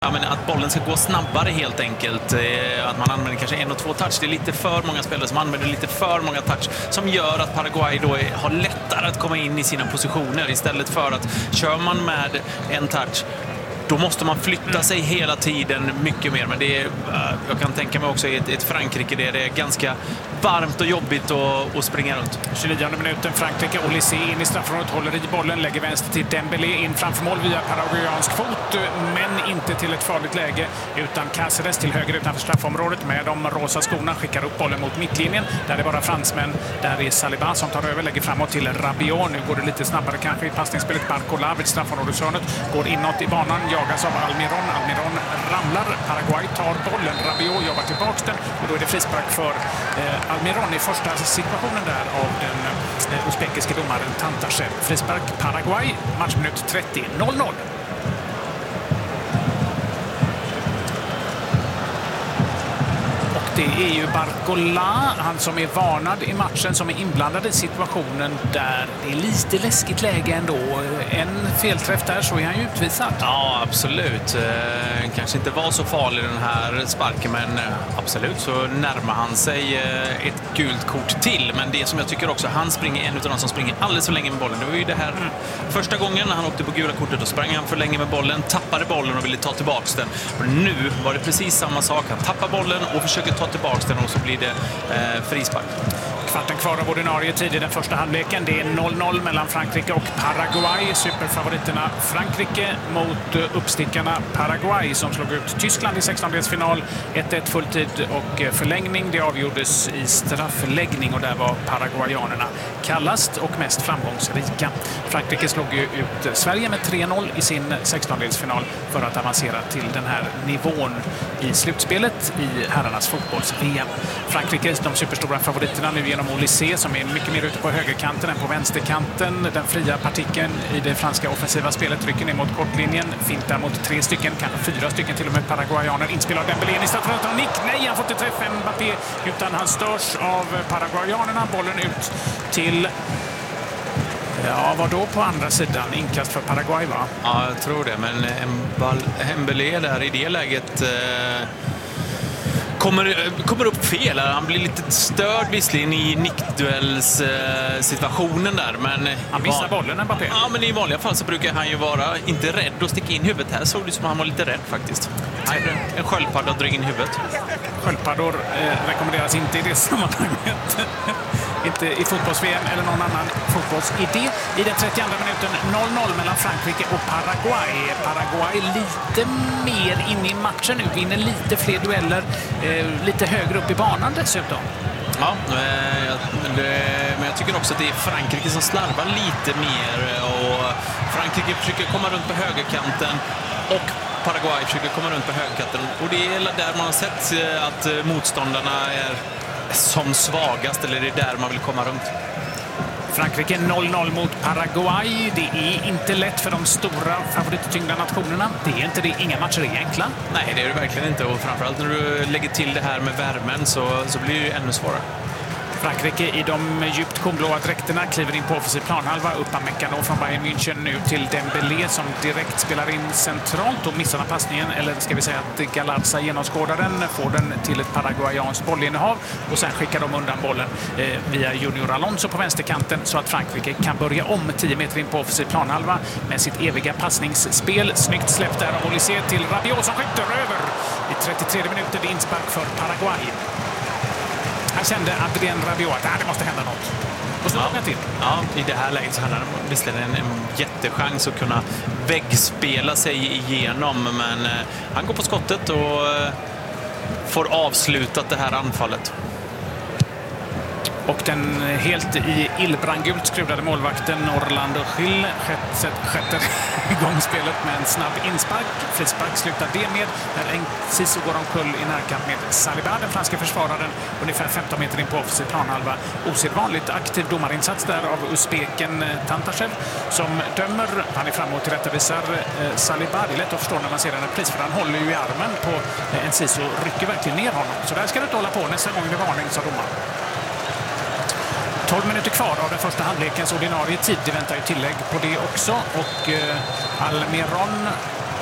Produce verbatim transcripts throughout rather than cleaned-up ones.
Ja, men att bollen ska gå snabbare helt enkelt. Att man använder kanske en och två touch. Det är lite för många spelare som använder lite för många touch som gör att Paraguay då är, har lättare att komma in i sina positioner istället för att kör man med en touch då måste man flytta sig hela tiden mycket mer. Men det är, jag kan tänka mig också i ett, ett Frankrike där det är ganska varmt och jobbigt att, att springa runt. tjugonionde minuten, Frankrike. Olysée in i straffområdet, håller i bollen, lägger vänster till Dembélé in framför mål via paraguayansk fot, men inte till ett farligt läge utan Cáceres till höger utanför straffområdet med de rosa skorna, skickar upp bollen mot mittlinjen. Där är bara fransmän. Där är Saliba som tar över, lägger framåt till Rabiot. Nu går det lite snabbare kanske i passningsspelet. Barcola vid straffområdeshörnet går inåt i banan, jagas av Almiron. Almiron ramlar. Paraguay tar bollen. Rabiot jobbar tillbaks den och då är det frispark för eh, Almiron i första situationen där av den eh, uzbekiske domaren Tantashev. Frispark Paraguay, matchminut trettio, noll noll. Det är ju Barcola, han som är varnad i matchen, som är inblandad i situationen där det är lite läskigt läge ändå. En felträff där så är han ju utvisad. Ja, absolut. Eh, kanske inte var så farlig den här sparken, men eh, absolut så närmar han sig eh, ett gult kort till. Men det som jag tycker också, han springer en av de som springer alldeles för länge med bollen. Det var ju det här mm. första gången när han åkte på gula kortet, då sprang han för länge med bollen, tappade bollen och ville ta tillbaka den. Men nu var det precis samma sak. Han tappar bollen och försöker ta tillbaka den och så blir det eh, frispark. Kvarten kvar av ordinarie tid i den första halvleken. Det är noll noll mellan Frankrike och Paraguay. Superfavoriterna Frankrike mot uppstickarna Paraguay som slog ut Tyskland i sextondelsfinal. ett ett fulltid och förlängning. Det avgjordes i straffläggning och där var paraguayanerna kallast och mest framgångsrika. Frankrike slog ju ut Sverige med tre noll i sin sextondelsfinal för att avancera till den här nivån i slutspelet i herrarnas fotbolls-V M. Frankrike, de superstora favoriterna nu genom Olysée som är mycket mer ute på högerkanten än på vänsterkanten. Den fria partikeln i det franska offensiva spelet rycker ner mot kortlinjen. Fintar mot tre stycken, kanske fyra stycken till och med paraguayaner. Inspelad Dembélé i straffområdet av Nick. Nej, han får inte träffa Mbappé utan han störs av paraguayanerna. Bollen ut till... Ja, vad då på andra sidan? Inkast för Paraguay, va? Ja, jag tror det. Men Dembélé där i det läget... Eh... Kommer, kommer upp fel. Han blir lite störd visserligen i nickduells-situationen där. Men han missar bollen, Mbappé. Ja, men i vanliga fall så brukar han ju vara inte rädd att sticka in huvudet. Här såg det som att han var lite rädd faktiskt. En sköldpadda drar in huvudet. Sköldpaddor eh, rekommenderas inte i det sammanhanget. Inte i fotbolls-V M eller någon annan fotbollsidé. I den trettioandra minuten noll noll mellan Frankrike och Paraguay. Paraguay lite mer inne i matchen nu. Vinner lite fler dueller. Eh, lite högre upp i banan dessutom. Ja, eh, det, men jag tycker också att det är Frankrike som slarvar lite mer. Och Frankrike försöker komma runt på högerkanten och Paraguay försöker komma runt på högerkanten. Och det är där man har sett att motståndarna är som svagast, eller det är där man vill komma runt. Frankrike noll noll mot Paraguay. Det är inte lätt för de stora favorittyngda nationerna. Det är inte det. Inga matcher är enkla. Nej, det är det verkligen inte. Och framförallt när du lägger till det här med värmen så, så blir det ju ännu svårare. Frankrike i de djupt kornblåa dräkterna kliver in på offensiv planhalva. Upamecano från Bayern München nu till Dembélé som direkt spelar in centralt och missar passningen. Eller ska vi säga att Galarza genomskådar den, får den till ett paraguayanskt bollinnehav och sen skickar de undan bollen eh, via Junior Alonso på vänsterkanten så att Frankrike kan börja om tio meter in på offensiv planhalva med sitt eviga passningsspel. Snyggt släppt där av Olysée till Rabiot som skjuter över i trettiotredje minuten. Det är inspark för Paraguay. Här kände Adrien Rabiot att det måste hända något. Och så ja. till. Ja, i det här läget så hade han visserligen en, en jättechans att kunna väggspela sig igenom. Men eh, han går på skottet och eh, får avslutat det här anfallet. Och den helt i illbrandgult skruvade målvakten Orlando Gil sköter igång spelet med en snabb inspark. Frispark slutar det med när Enciso går omkull i närkamp med Saliba, den franska försvararen, ungefär femton meter in på offensiv planhalva. Osedvanligt aktiv domarinsats där av uzbeken Tantashev som dömer. Han är framåt till rättvisar Saliba. Det är lätt att förstå när man ser den repris, för han håller ju i armen på Enciso, rycker verkligen ner honom. Så där ska det inte hålla på. Nästa gång det är varning, sa domaren. tolv minuter kvar av den första halvlekens ordinarie tid. Det väntar ju tillägg på det också. Och eh, Almiron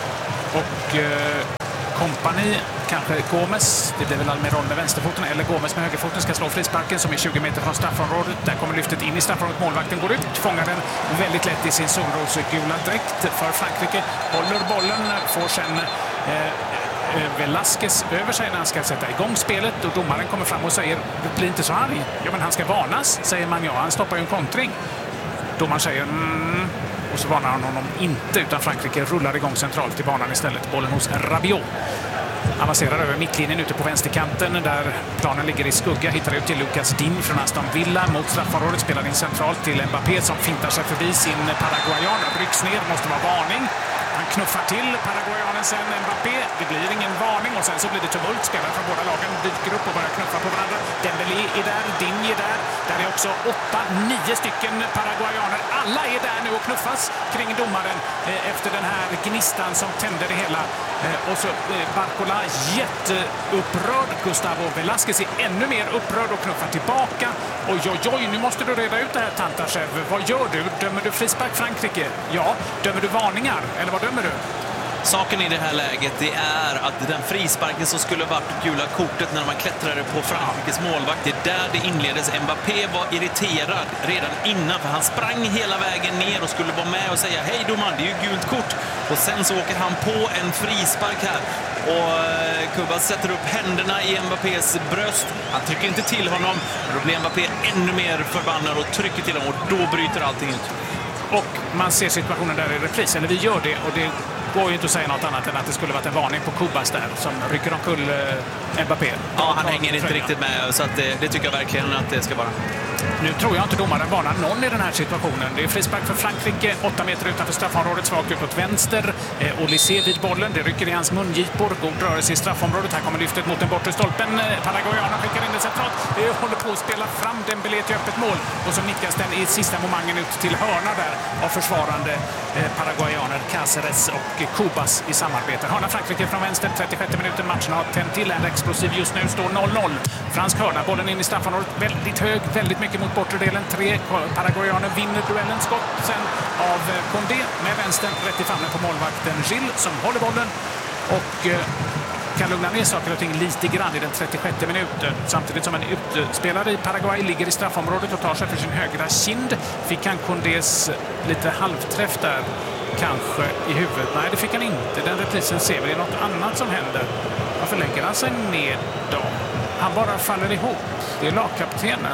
Och eh, Kompani, kanske Gomes, det blir väl Almiron med vänsterfoten eller Gomes med högerfoten ska slå frisparken som är tjugo meter från straffområdet. Där kommer lyftet in i straffområdet, målvakten går ut, fångar den väldigt lätt i sin solrosgula dräkt för Frankrike. Håller bollen, får sen eh, Velasquez över sig när han ska sätta igång spelet och domaren kommer fram och säger bli inte så arg. Ja, men han ska varnas, säger man. Ja, han stoppar ju en kontring. Domaren säger mm, och så varnar han honom inte, utan Frankrike rullar igång centralt i banan istället. Bollen hos Rabiot. Avancerar över mittlinjen ute på vänsterkanten där planen ligger i skugga. Hittar ut till Lucas Digne från Aston Villa mot straffområdet. Spelar in centralt till Mbappé som fintar sig förbi sin paraguayan. Rycks ner, måste vara varning. Han knuffar till paraguayanen sen Mbappé. Det blir ingen varning och sen så blir det tumult. Spelare från båda lagen dyker upp och börjar knuffa på varandra. Dembélé är där, Digne är där. Där är också åtta, nio stycken paraguayaner. Alla är där nu och knuffas kring domaren eh, efter den här gnistan som tände det hela. Eh, och så eh, Barcola jätteupprörd. Gustavo Velasquez är ännu mer upprörd och knuffar tillbaka. Oj, oj, oj, nu måste du reda ut det här, Tantashev. Vad gör du? Dömer du frispark Frankrike? Ja. Dömer du varningar? Eller vad dömer du? Saken i det här läget det är att den frisparken som skulle varit gula kortet när man klättrade på Frankrikes målvakt, det är där det inleddes. Mbappé var irriterad redan innan för han sprang hela vägen ner och skulle vara med och säga hej domaren, det är ju gult kort. Och sen så åker han på en frispark här och Kubas sätter upp händerna i Mbappés bröst. Han trycker inte till honom, men då blir Mbappé ännu mer förbannad och trycker till honom och då bryter allting ut. Och man ser situationen där i repris, eller vi gör det, och det går ju inte att säga något annat än att det skulle varit en varning på Kubas där som rycker omkull eh, Mbappé. Ja, han hänger inte riktigt med, så att det, det tycker jag verkligen att det ska vara. Nu tror jag inte domaren varnar någon i den här situationen. Det är frispark för Frankrike, åtta meter utanför straffområdet, svagt ut åt vänster. Eh, Olysée vid bollen, det rycker i hans mungipor. God rörelse i straffområdet. Här kommer lyftet mot den bortre stolpen. Eh, Paraguayanerna skickar in det centralt. Det håller på att spela fram Dembélé till öppet mål. Och så nickas den i sista momangen ut till hörna där av försvarande eh, Paraguayaner, Cáceres och Kubas i samarbete. Hörna Frankrike från vänster, trettiosjätte minuten. Matchen har tänt till, en explosiv just nu, står noll noll. Fransk hörna, bollen in i straffområdet, väldigt hög, väldigt mycket mot bortre delen. Tre Paraguayaner vinner duellen, skott sen av Condé med vänstern rätt i famnen på målvakten Gilles som håller bollen och eh, kan lugna ner saker och ting lite grann i den trettiosjätte minuten. Samtidigt som en utspelare i Paraguay ligger i straffområdet och tar sig för sin högra kind. Fick han Condés lite halvträff där kanske i huvudet? Nej, det fick han inte. Den reprisen ser vi. Det är något annat som händer. Varför lägger han sig ner då? Han bara faller ihop. Det är lagkaptenen.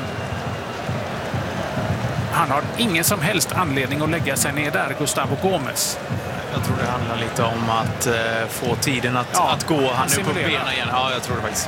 Han har ingen som helst anledning att lägga sig ner där, Gustavo Gomes. Jag tror det handlar lite om att eh, få tiden att, ja, att gå. Han är på simulerar. benen igen. Ja, jag tror det faktiskt.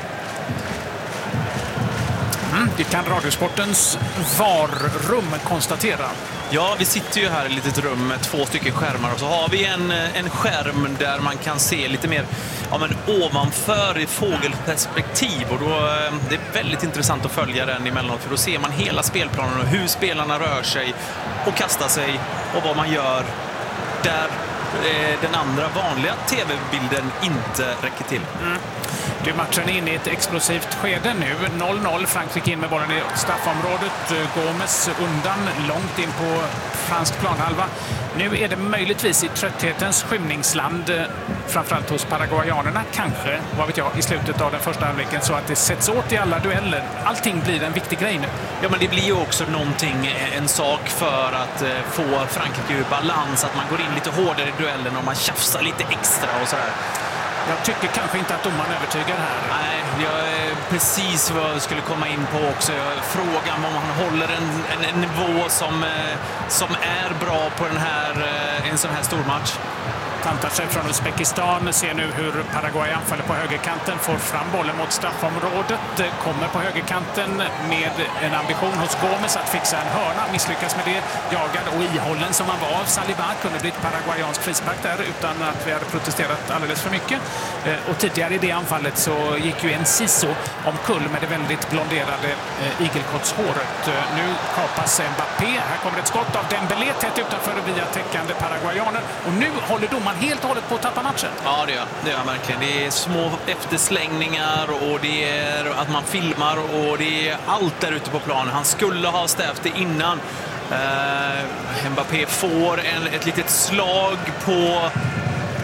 Mm, det kan Radiosportens V A R-rum konstatera. Ja, vi sitter ju här i ett litet rum med två stycken skärmar och så har vi en, en skärm där man kan se lite mer ja, men ovanför i fågelperspektiv och då, det är väldigt intressant att följa den emellanåt för då ser man hela spelplanen och hur spelarna rör sig och kastar sig och vad man gör där den andra vanliga tv-bilden inte räcker till. Mm. Du, matchen är inne i ett explosivt skede nu. noll noll, Frankrike in med bollen i straffområdet. Gomes undan, långt in på fransk planhalva. Nu är det möjligtvis i trötthetens skymningsland, framförallt hos paraguayanerna, kanske, vad vet jag, i slutet av den första halvleken så att det sätts åt i alla dueller. Allting blir en viktig grej nu. Ja, men det blir ju också någonting, en sak för att få Frankrike ur balans, att man går in lite hårdare i duellen och man tjafsar lite extra och sådär. Jag tycker kanske inte att domaren övertygar här. Nej, jag är precis vad jag skulle komma in på också. Frågan om han håller en, en, en nivå som, som är bra på den här, en sån här stor match. Tantashev från Uzbekistan ser nu hur Paraguay anfaller på högerkanten, får fram bollen mot straffområdet, kommer på högerkanten med en ambition hos Gomes att fixa en hörna, misslyckas med det, jagad och ihållen som han var av Saliba, kunde bli ett paraguayansk frispark där utan att vi hade protesterat alldeles för mycket. Och tidigare i det anfallet så gick ju en Siso omkull med det väldigt blonderade igelkottshåret. Nu kapas Mbappé, här kommer ett skott av Dembélé tätt utanför via täckande paraguayaner och nu håller domaren helt och hållet på att tappa matchen. Ja, det gör, det gör verkligen. Det är små efterslängningar och det är att man filmar och det är allt där ute på planen. Han skulle ha stävt det innan. Uh, Mbappé får en, ett litet slag på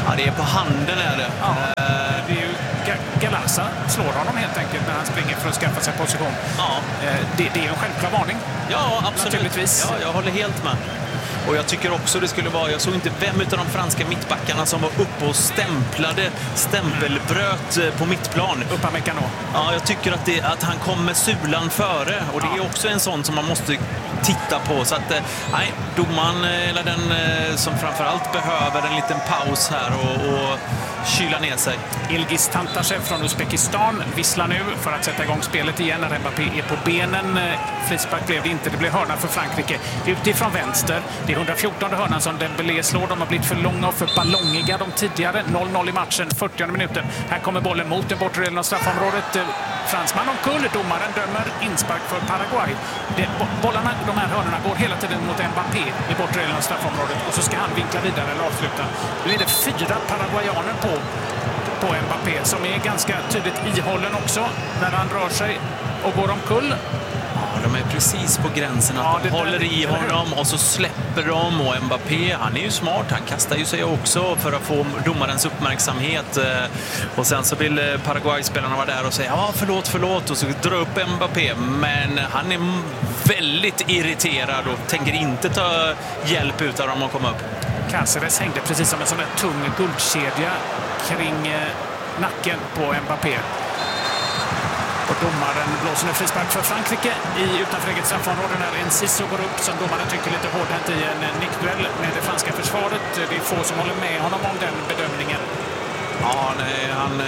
Ja, det är på handen är det. Ja, det är ju Galarza slår honom helt enkelt när han springer för att skaffa sig position. Ja. Det, det är en självklar varning. Ja, absolut. Naturligtvis. Ja, jag håller helt med. Och jag tycker också det skulle vara, jag såg inte vem av de franska mittbackarna som var uppe och stämplade, stämpelbröt på mittplan. Upamecano. Ja, jag tycker att, det, att han kom med sulan före. Och det är också en sån som man måste titta på. Så att, nej, domaren, eller den som framförallt behöver en liten paus här och, och kyla ner sig. Ilgiz Tantashev från Uzbekistan visslar nu för att sätta igång spelet igen när Mbappé är på benen. Frispark blev det inte, det blev hörna för Frankrike. Utifrån vänster, det är hundrafjortonde hörnan som Dembélé slår. De har blivit för långa och för ballongiga de tidigare. noll noll i matchen, fyrtionde minuten. Här kommer bollen mot den bortre delen av straffområdet. Fransman omkull, domaren dömer inspark för Paraguay. Det, bollarna, de här hörnorna går hela tiden mot Mbappé i bortre delen av straffområdet och så ska han vinkla vidare eller avsluta. Nu är det fyra paraguayaner på på Mbappé som är ganska tydligt ihållen också när han rör sig och går omkull. Ja, de är precis på gränsen att ja, de håller i honom och så släpper de, och Mbappé, han är ju smart, han kastar ju sig också för att få domarens uppmärksamhet, och sen så vill Paraguay-spelarna vara där och säga ja förlåt, förlåt och så dra upp Mbappé, men han är väldigt irriterad och tänker inte ta hjälp ut av dem att komma upp. Cáceres hängde precis som en sån där tung guldkedja kring nacken på Mbappé. Och domaren blåser nu frispark för Frankrike i utanför eget straffområde när Enciso går upp som domaren tycker lite hårdhänt i en nickduell med det franska försvaret. Det är få som håller med honom om den bedömningen. Ja, nej, han...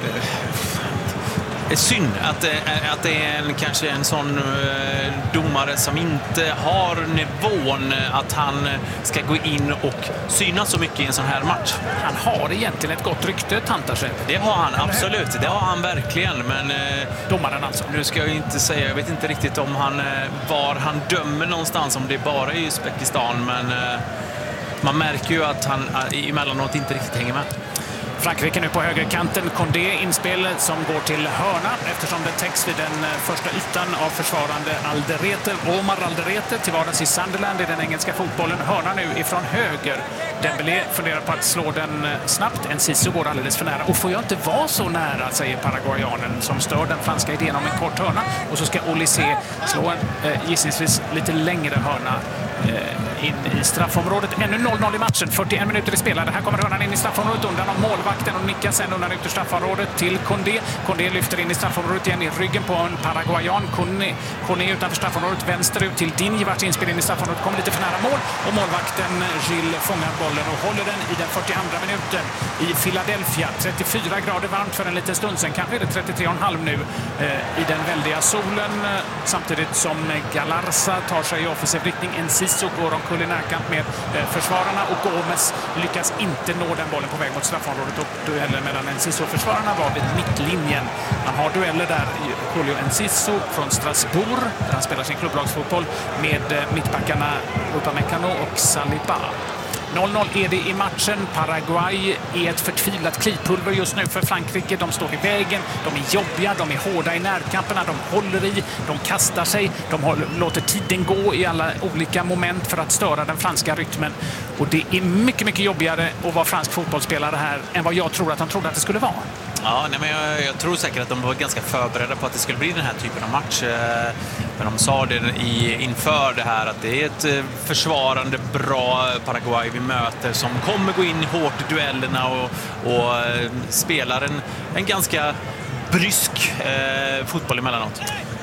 Det är synd att, att det är en, kanske en sån eh, domare som inte har nivån att han ska gå in och synas så mycket i en sån här match. Han har egentligen ett gott rykte, Tantashev. Det har han, absolut. Det har han verkligen. Men eh, domaren alltså. Nu ska jag inte säga, jag vet inte riktigt om han eh, var han dömer någonstans, om det är bara i Uzbekistan, men eh, man märker ju att han eh, emellanåt inte riktigt hänger med. Frankrike nu på högerkanten. Condé inspel som går till hörna eftersom det täcks vid den första ytan av försvarande Alderete. Omar Alderete till vardags i Sunderland i den engelska fotbollen. Hörna nu ifrån höger. Dembélé funderar på att slå den snabbt. Enciso går alldeles för nära. Och får jag inte vara så nära, säger paraguayanen som stör den franska idén om en kort hörna. Och så ska Olysée slå en eh, gissningsvis lite längre hörna eh, in i straffområdet. Ännu noll noll i matchen. fyrtioen minuter i spelade. Här kommer hörnan in i straffområdet undan av målvakten och nickar sen undan ut ur straffområdet till Condé. Condé lyfter in i straffområdet igen i ryggen på en paraguayan. Condé, Condé utanför straffområdet vänsterut till Digne, vars inspel in i straffområdet kommer lite för nära mål och målvakten Gilles fångar bollen och håller den i den fyrtioandra minuten i Philadelphia. trettiofyra grader varmt för en liten stund sen, kanske är det trettiotre komma fem nu eh, i den väldiga solen, samtidigt som Galarza tar sig i offensiv riktning. Enciso går omkull i närkant med eh, försvararna och Gomes lyckas inte nå den bollen på väg mot straffområdet, och duellen mellan Enciso och försvararna var vid mittlinjen. Man har dueller där, Julio Enciso från Strasbourg där han spelar sin klubblagsfotboll med eh, mittbackarna Upamecano och Saliba. noll noll är det i matchen. Paraguay är ett förtvivlat klipulver just nu för Frankrike. De står i vägen, de är jobbiga, de är hårda i närkamperna, de håller i, de kastar sig, de håller, låter tiden gå i alla olika moment för att störa den franska rytmen. Och det är mycket, mycket jobbigare att vara fransk fotbollsspelare här än vad jag tror att de trodde att det skulle vara. Ja, nej, men jag, jag tror säkert att de var ganska förberedda på att det skulle bli den här typen av match. Men de sa det i, inför det här att det är ett försvarande bra Paraguay vi möter som kommer gå in hårt i duellerna och, och spelar en, en ganska brysk eh, fotboll emellanåt.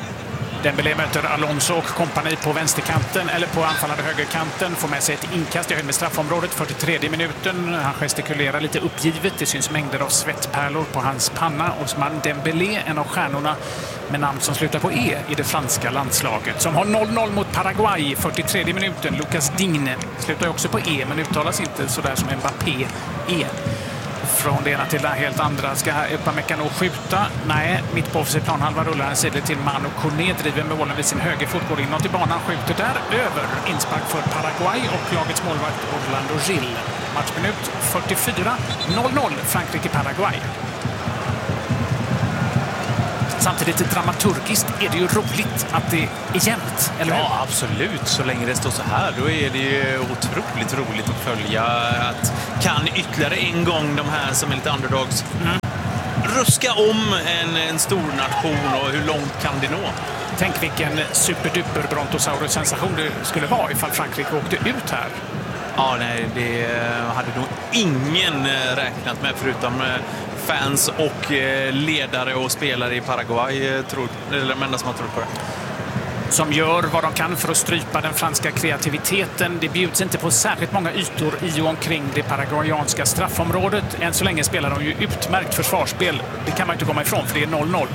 Dembélé möter Alonso och kompani på vänsterkanten eller på anfallande högerkanten. Får med sig ett inkast i höjd med straffområdet. fyrtiotredje minuten. Han gestikulerar lite uppgivet. Det syns mängder av svettpärlor på hans panna. Ousmane Dembélé, en av stjärnorna med namn som slutar på E i det franska landslaget. Som har noll noll mot Paraguay. fyrtiotredje minuten. Lucas Digne slutar också på E men uttalas inte sådär som Mbappé är. Från det ena till det helt andra. Ska Upamecano skjuta? Nej, mitt på offensiv planhalva rullar en sidled till Manu Kone, driver med bollen vid sin högerfot, går inåt i banan, skjuter där över. Inspark för Paraguay och lagets målvakt Orlando Gil. Matchminut fyrtiofyra, noll noll Frankrike-Paraguay. Samtidigt dramaturgiskt är det ju roligt att det är jämnt, eller hur? Ja, absolut. Så länge det står så här, då är det ju otroligt roligt att följa. Att kan ytterligare en gång de här som är lite underdogs mm. ruska om en, en stor nation, och hur långt kan det nå? Tänk vilken superduper brontosaurus-sensation det skulle vara ifall Frankrike åkte ut här. Ja, nej, det hade nog ingen räknat med, förutom fans och ledare och spelare i Paraguay, tror, eller de enda som har trott på det. Som gör vad de kan för att strypa den franska kreativiteten. Det bjuds inte på särskilt många ytor i och omkring det paraguayanska straffområdet. Än så länge spelar de ju utmärkt försvarsspel. Det kan man inte komma ifrån, för det är noll noll.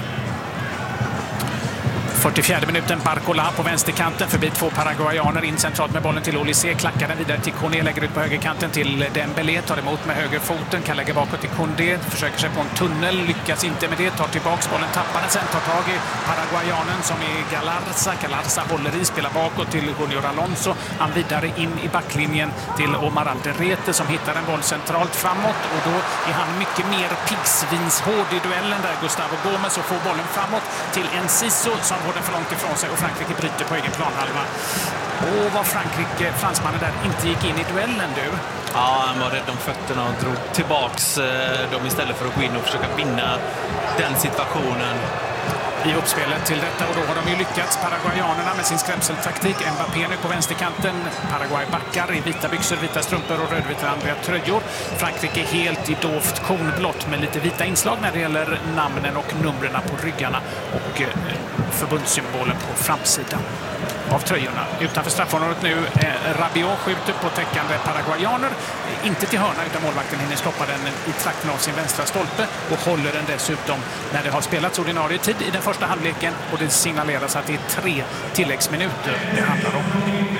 fyrtiofjärde minuten, Barcola på vänsterkanten förbi två paraguayaner, in centralt med bollen till Olysée, klackar den vidare till Koné, lägger ut på högerkanten till Dembélé, tar emot med högerfoten, kan lägga bakåt till Koundé, försöker sig på en tunnel, lyckas inte med det, tar tillbaks bollen, tappar den, sen tar tag i paraguayanen som är Galarza. Galarza håller i, spelar bakåt till Junior Alonso, han vidare in i backlinjen till Omar Alderete som hittar en boll centralt framåt, och då är han mycket mer piggsvinshård i duellen där, Gustavo Gomes, och får bollen framåt till Enciso som den för långt ifrån sig, och Frankrike bryter på egen planhalva. Och vad Frankrike, fransmannen där, inte gick in i duellen, du. Ja, han var rädd om fötterna och drog tillbaks dem istället för att gå in och försöka vinna den situationen. I uppspelet till detta, och då har de ju lyckats, paraguayanerna, med sin skrämseltaktik. Mbappé nu på vänsterkanten, Paraguay backar i vita byxor, vita strumpor och rödvita tröjor. Frankrike helt i dovt kornblått med lite vita inslag när det gäller namnen och numren på ryggarna och förbundssymbolen på framsidan av tröjorna. Utanför straffområdet nu, eh, Rabiot skjuter på täckande paraguayaner. Inte till hörna, utan målvakten hinner stoppa den i trakten av sin vänstra stolpe och håller den dessutom när det har spelats ordinarie tid i den första halvleken, och det signaleras att det är tre tilläggsminuter det handlar om.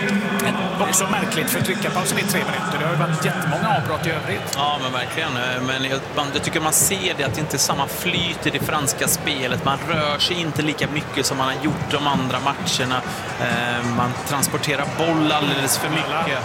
Men också märkligt, för tryckarpausen är tre minuter. Det har ju varit jättemånga avbrott i övrigt. Ja, men verkligen. Men jag, jag tycker man ser det, att det inte är samma flyt i det franska spelet. Man rör sig inte lika mycket som man har gjort de andra matcherna. Man transporterar boll alldeles för mycket.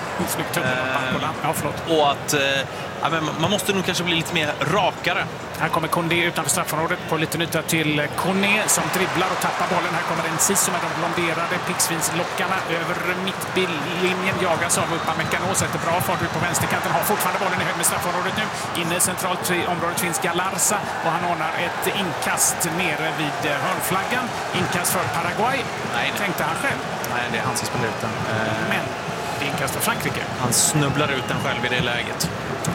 Ja, förlåt. Och att ja, men man måste nog kanske bli lite mer rakare. Här kommer Koundé utanför straffområdet på lite nytta till Koné som dribblar och tappar bollen. Här kommer Enciso med de blonderade piggsvinslockarna över mittlinjen, jagas av Upamecano, sätter bra fart ut på vänsterkanten, har fortfarande bollen i hög med straffområdet nu. Inne centralt i området finns Galarza, och han ordnar ett inkast nere vid hörnflaggan. Inkast för Paraguay, nej, nej. Tänkte han själv. Nej, det är han som spelar ut den. Men det är inkast för Frankrike. Han snubblar ut den själv i det läget.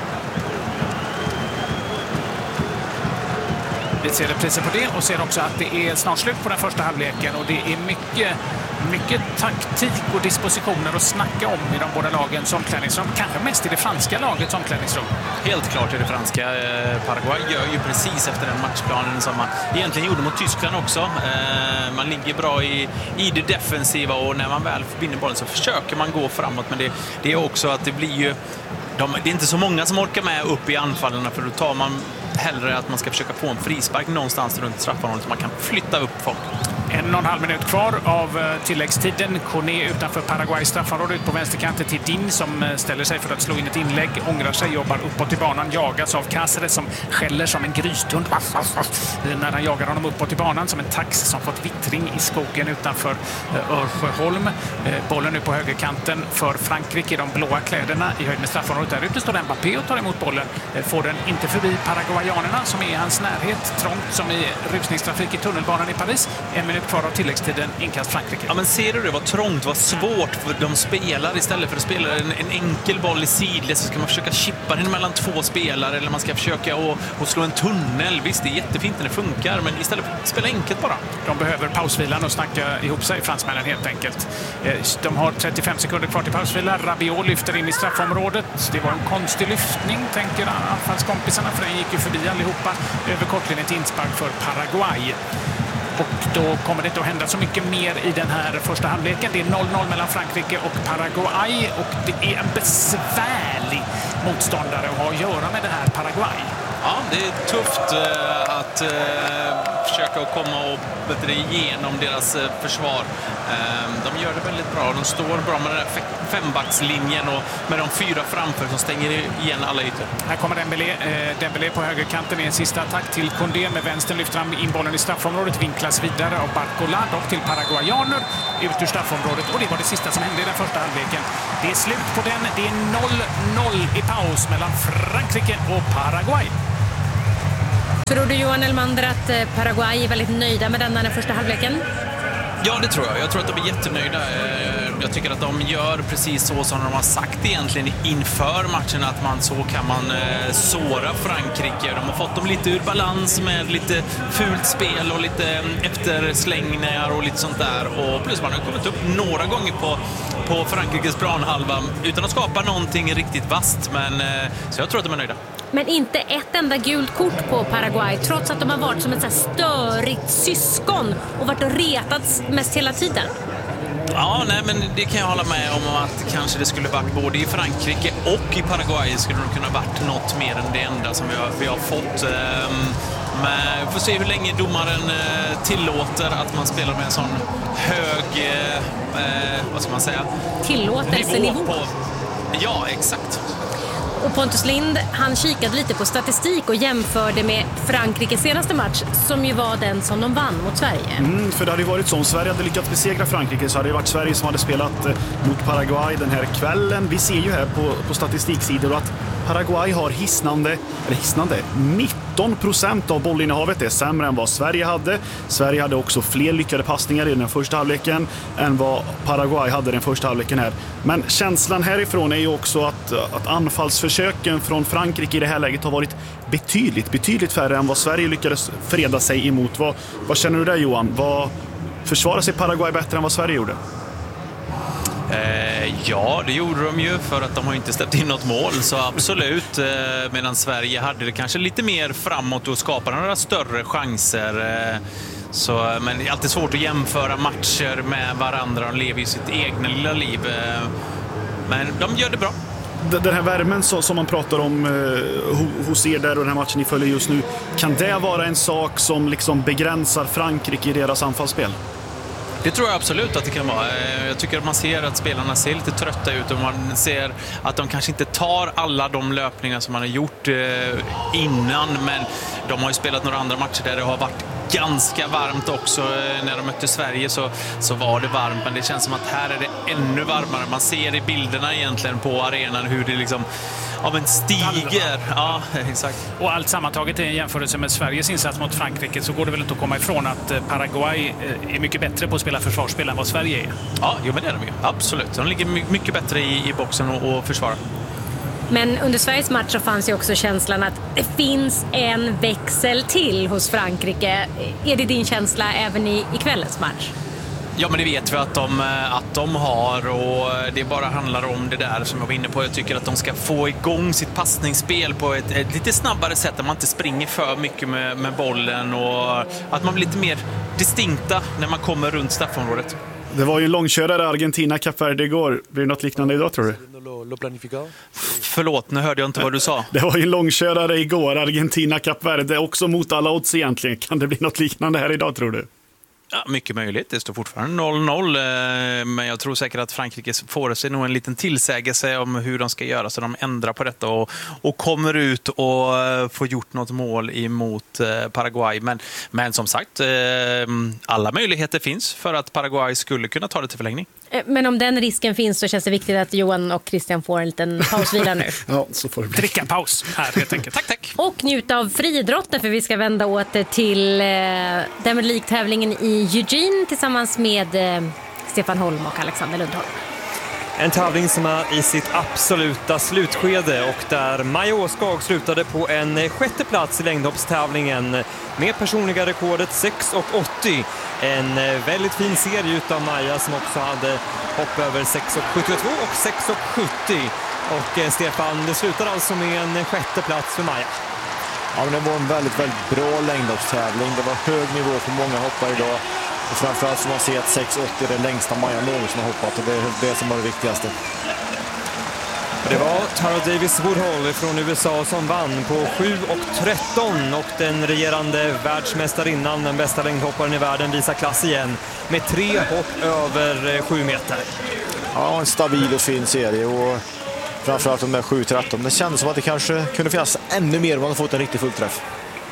Vi ser repriser på det och ser också att det är snart slut på den första halvleken, och det är mycket, mycket taktik och dispositioner att snacka om i de båda lagens omklädningsrum. Kanske mest i det franska lagets omklädningsrum. Helt klart i det franska. Paraguay gör ju precis efter den matchplanen som man egentligen gjorde mot Tyskland också. Man ligger bra i, i det defensiva, och när man väl vinner bollen så försöker man gå framåt. Men det, det är också att det blir ju... De, det är inte så många som orkar med upp i anfallen, för då tar man hellre att man ska försöka få en frispark någonstans runt straffområdet så man kan flytta upp folk. En och en halv minut kvar av tilläggstiden. Koné utanför Paraguay straffområde ut på vänsterkanten till Din som ställer sig för att slå in ett inlägg. Ångrar sig, jobbar uppåt i banan. Jagas av Cáceres som skäller som en grystund när han jagar honom uppåt i banan som en tax som fått vittring i skogen utanför Örsjöholm. Bollen nu på högerkanten för Frankrike i de blåa kläderna i höjd med straffområdet. Där ute står Mbappé och tar emot bollen. Får den inte förbi paraguayanerna som är i hans närhet. Trångt som i rusningstrafik i tunnelbanan i Paris. En minut kvar av tilläggstiden, inkast Frankrike. Ja, men ser du det? Vad trångt, vad svårt för de spelar. Istället för att spela en, en enkel boll i sidled så ska man försöka chippa den mellan två spelare, eller man ska försöka och, och slå en tunnel. Visst, det är jättefint när det funkar, men istället för att spela enkelt bara. De behöver pausvilan och snacka ihop sig, fransmännen, helt enkelt. De har trettiofem sekunder kvar till pausvila. Rabiot lyfter in i straffområdet. Det var en konstig lyftning, tänker anfallskompisarna, för den gick ju förbi allihopa över kortlinjen till inspark för Paraguay. Och då kommer det inte att hända så mycket mer i den här första halvleken. Det är noll noll mellan Frankrike och Paraguay, och det är en besvärlig motståndare att ha att göra med det här Paraguay. Ja, det är tufft uh, att uh, försöka att komma och bättre igenom deras försvar. De gör det väldigt bra. De står bra med den här fembackslinjen och med de fyra framför som stänger igen alla ytor. Här kommer Dembélé, Dembélé på högerkanten i en sista attack till Koundé. Med vänster lyfter han in bollen i straffområdet, vinklas vidare av Barcola och till paraguayaner ut ur straffområdet. Och det var det sista som hände i den första halvleken. Det är slut på den. Det är noll noll i paus mellan Frankrike och Paraguay. Tror du, Johan Elmander, att Paraguay är väldigt nöjda med denna den första halvleken? Ja, det tror jag. Jag tror att de är jättenöjda. Jag tycker att de gör precis så som de har sagt egentligen inför matchen, att man så kan man eh, såra Frankrike. De har fått dem lite ur balans med lite fult spel och lite efterslängningar och lite sånt där. Och plus man har kommit upp några gånger på, på Frankrikes planhalva utan att skapa någonting riktigt vast. Men, eh, så jag tror att de är nöjda. Men inte ett enda gult kort på Paraguay, trots att de har varit som ett så här störigt syskon och varit och retats mest hela tiden. Ja, nej, men det kan jag hålla med om, att kanske det skulle varit både i Frankrike och i Paraguay skulle det kunna varit något mer än det enda som vi har, vi har fått. Men vi får se hur länge domaren tillåter att man spelar med en sån hög, eh, vad ska man säga? Tillåtelsenivå. På, ja, exakt. Och Pontus Lind, han kikade lite på statistik och jämförde med Frankrikes senaste match, som ju var den som de vann mot Sverige. Mm, för det hade ju varit så, om Sverige hade lyckats besegra Frankrike så hade det varit Sverige som hade spelat eh, mot Paraguay den här kvällen. Vi ser ju här på, på statistiksidor att Paraguay har hisnande, eller hisnande, nitton procent av bollinnehavet. Det är sämre än vad Sverige hade. Sverige hade också fler lyckade passningar i den första halvleken än vad Paraguay hade den första halvleken här. Men känslan härifrån är ju också att, att anfallsförsöken från Frankrike i det här läget har varit betydligt, betydligt färre än vad Sverige lyckades freda sig emot. Vad, vad känner du där, Johan? Vad försvarar sig Paraguay bättre än vad Sverige gjorde? Eh, ja, det gjorde de ju, för att de har inte släppt in något mål, så absolut. Eh, medan Sverige hade det kanske lite mer framåt och skapade några större chanser. Eh, så, men det är alltid svårt att jämföra matcher med varandra. De lever ju sitt egna lilla liv. Eh, men de gör det bra. Den här värmen som man pratar om eh, hos er där och den här matchen ni följer just nu, kan det vara en sak som liksom begränsar Frankrike i deras anfallsspel? Det tror jag absolut att det kan vara. Jag tycker att man ser att spelarna ser lite trötta ut och man ser att de kanske inte tar alla de löpningar som man har gjort innan, men de har ju spelat några andra matcher där det har varit ganska varmt också. När de mötte Sverige så, så var det varmt, men det känns som att här är det ännu varmare. Man ser i bilderna egentligen på arenan hur det liksom ja, men stiger. Ja, exakt. Och allt sammantaget i en jämförelse med Sveriges insats mot Frankrike så går det väl inte att komma ifrån att Paraguay är mycket bättre på att spela försvarsspel än vad Sverige är. Ja, jo, men det är de ju. Absolut. De ligger mycket bättre i, i boxen och, och försvarar. Men under Sveriges match så fanns ju också känslan att det finns en växel till hos Frankrike. Är det din känsla även i, i kvällens match? Ja, men det vet vi att de, att de har, och det bara handlar om det där som jag var inne på. Jag tycker att de ska få igång sitt passningsspel på ett, ett lite snabbare sätt, där man inte springer för mycket med, med bollen, och att man blir lite mer distinkta när man kommer runt straffområdet. Det var ju en långkörare Argentina-Kap Verde igår. Blir det något liknande idag, tror du? Förlåt, nu hörde jag inte vad du sa. Det var ju en långkörare igår, Argentina-Kap Verde, också mot alla odds egentligen. Kan det bli något liknande här idag, tror du? Ja, mycket möjligt. Det står fortfarande noll noll, men jag tror säkert att Frankrike får sig nog en liten tillsägelse om hur de ska göra, så de ändrar på detta och, och kommer ut och får gjort något mål emot Paraguay. Men, men som sagt, alla möjligheter finns för att Paraguay skulle kunna ta det till förlängning. Men om den risken finns så känns det viktigt att Johan och Christian får en liten pausvila nu. Ja, så får det bli. Dricka paus här helt enkelt. Tack, tack. Och njuta av friidrotten, för vi ska vända åter till eh, Diamond League-tävlingen i Eugene tillsammans med eh, Stefan Holm och Alexander Lundholm. En tävling som är i sitt absoluta slutskede och där Maja Åskag slutade på en sjätte plats i längdhoppstävlingen med personliga rekordet sex åttio. En väldigt fin serie utav Maja som också hade hopp över sex sjuttiotvå och sex sjuttio. Och Stefan, det slutar alltså med en sjätte plats för Maja. Ja, men det var en väldigt, väldigt bra längdhoppstävling. Det var hög nivå för många hoppare idag. Och framförallt som man ser att sex åttio är det längsta Maja någonsin har hoppat, och det är det som var det viktigaste. Det var Tara Davis Woodhull från U S A som vann på sju och tretton och den regerande världsmästarinnan, den bästa längdhopparen i världen, visar klass igen med tre hopp över sju meter. Ja, en stabil och fin serie och framförallt de där sju tretton. Det kändes som att det kanske kunde finnas ännu mer om man fått en riktig fullträff.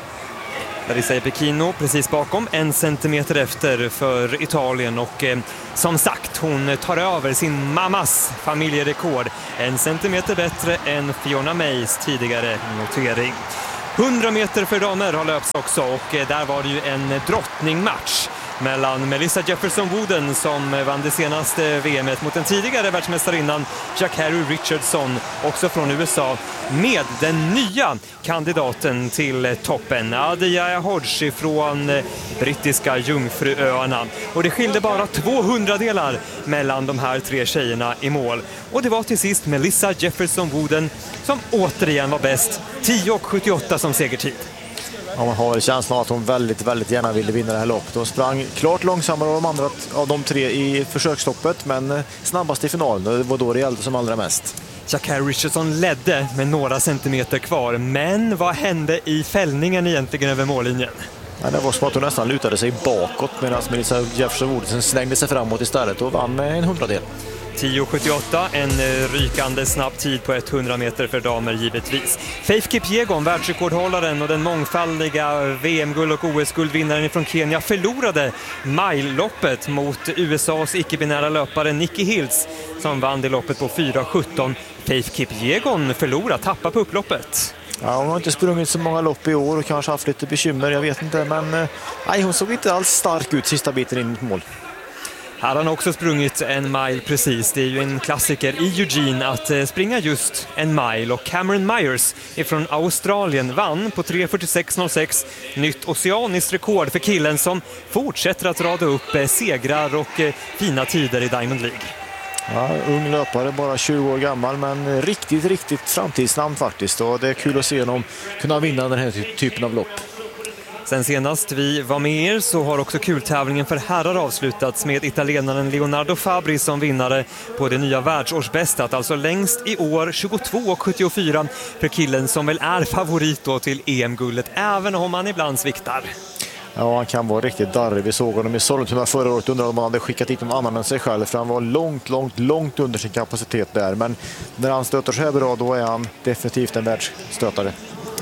Larissa Pechino precis bakom, en centimeter efter för Italien och eh, som sagt, hon tar över sin mammas familjerekord. En centimeter bättre än Fiona Mays tidigare notering. hundra meter för damer har löpts också och eh, där var det ju en drottningmatch mellan Melissa Jefferson-Wooden som vann det senaste V M:et mot den tidigare världsmästarinnan Jacari Richardson, också från U S A, med den nya kandidaten till toppen, Adia Hodge från brittiska Jungfruöarna. Och det skilde bara tvåhundra delar mellan de här tre tjejerna i mål. Och det var till sist Melissa Jefferson-Wooden som återigen var bäst, tio och sjuttioåtta som segertid. Ja, man har känslan att hon väldigt, väldigt gärna ville vinna det här loppet. Hon sprang klart långsammare av de andra av de tre i försöksstoppet, men snabbast i finalen. Det var då det gällde som allra mest. Jacari Richardson ledde med några centimeter kvar, men vad hände i fällningen egentligen över mållinjen? Ja, det var som att hon nästan lutade sig bakåt medan Melissa Jefferson-Wooden slängde sig framåt istället och vann med en hundradel. tio sjuttioåtta, en rykande snabb tid på hundra meter för damer givetvis. Faith Kipyegon, världsrekordhållaren och den mångfaldiga V M-guld och O S-guldvinnaren från Kenya, förlorade mile-loppet mot U S A:s icke-binära löpare Nikki Hills som vann det loppet på fyra sjutton. Faith Kipyegon förlorade, tappade på upploppet. Ja, hon har inte sprungit så många lopp i år och kanske haft lite bekymmer, jag vet inte, men nej, hon såg inte alls stark ut sista biten in mot mål. Här har han också sprungit en mile precis. Det är ju en klassiker i Eugene att springa just en mile. Och Cameron Myers från Australien vann på tre fyrtiosex noll sex. Nytt oceaniskt rekord för killen som fortsätter att rada upp segrar och fina tider i Diamond League. Ja, ung löpare, bara tjugo år gammal, men riktigt, riktigt framtidsnamn faktiskt. Och det är kul att se honom kunna vinna den här typen av lopp. Sen senast vi var med er så har också kultävlingen för herrar avslutats med italienaren Leonardo Fabri som vinnare på det nya världsårsbästat, alltså längst i år, tjugotvå och sjuttiofyra, för killen som väl är favorit då till E M-guldet, även om han ibland sviktar. Ja, han kan vara riktigt darrig. Vi såg honom i Sollentuna förra året, undrade om han hade skickat hit någon annan än sig själv, för han var långt, långt, långt under sin kapacitet där. Men när han stöter så här bra, då är han definitivt en världsstötare.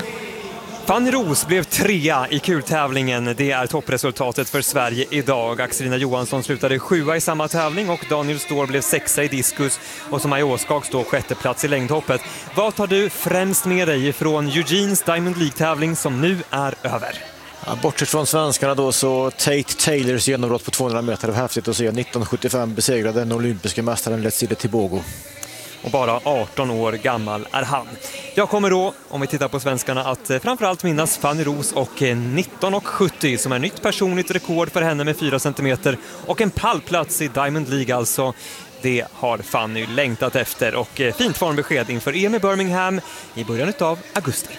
Fanny Ros blev trea i kultävlingen. Det är toppresultatet för Sverige idag. Axelina Johansson slutade sjua i samma tävling och Daniel Ståhl blev sexa i diskus och som Maja Åskag står sjätte plats i längdhoppet. Vad tar du främst med dig från Eugenes Diamond League-tävling som nu är över? Ja, bortsett från svenskarna då, så Tate Taylors genombrott på tvåhundra meter, häftigt att se. nitton sjuttiofem besegrade den olympiska mästaren Letsile Tebogo. Och bara arton år gammal är han. Jag kommer då, om vi tittar på svenskarna, att framförallt minnas Fanny Ros och nitton och sjuttio som är nytt personligt rekord för henne med fyra centimeter och en pallplats i Diamond League alltså. Det har Fanny längtat efter och fint formbesked inför E M i Birmingham i början av augusti.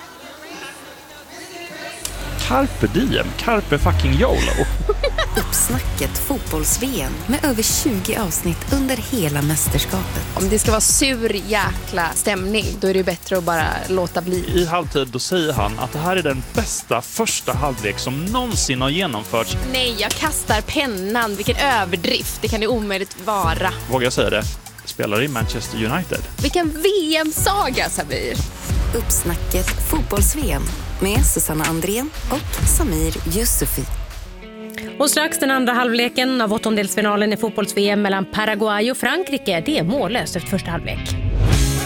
Carpe diem, carpe fucking YOLO. Uppsnacket fotbolls-V M med över tjugo avsnitt under hela mästerskapet. Om det ska vara sur jäkla stämning, då är det bättre att bara låta bli. I halvtid då säger han att det här är den bästa första halvlek som någonsin har genomförts. Nej, jag kastar pennan. Vilken överdrift. Det kan det omöjligt vara. Vågar jag säga det? Spelar i Manchester United. Vilken V M-saga, Samir. Uppsnacket fotbolls-V M med Susanna Andrén och Samir Yusufi. Och strax den andra halvleken av åttondelsfinalen i fotbolls-V M mellan Paraguay och Frankrike. Det är mållöst efter första halvlek.